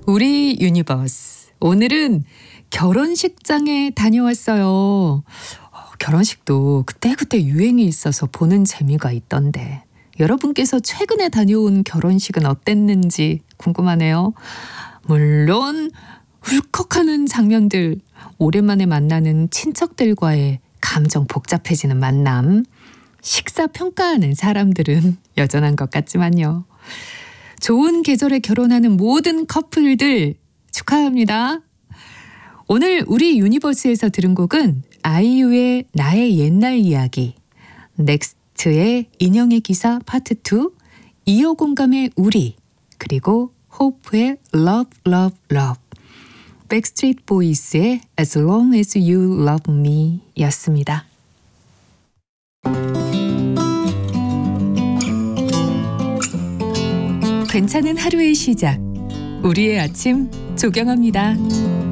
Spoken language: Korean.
우리 유니버스. 오늘은 결혼식장에 다녀왔어요. 결혼식도 그때그때 유행이 있어서 보는 재미가 있던데 여러분께서 최근에 다녀온 결혼식은 어땠는지 궁금하네요. 물론 울컥하는 장면들, 오랜만에 만나는 친척들과의 감정 복잡해지는 만남, 식사 평가하는 사람들은 여전한 것 같지만요. 좋은 계절에 결혼하는 모든 커플들 축하합니다. 오늘 우리 유니버스에서 들은 곡은 아이유의 나의 옛날 이야기, 넥스트의 인형의 기사 파트 2, 이어공감의 우리, 그리고 호프의 Love, Love, Love, 백스트리트 보이스의 As Long As You Love Me 였습니다. 괜찮은 하루의 시작, 우리의 아침 조경합니다.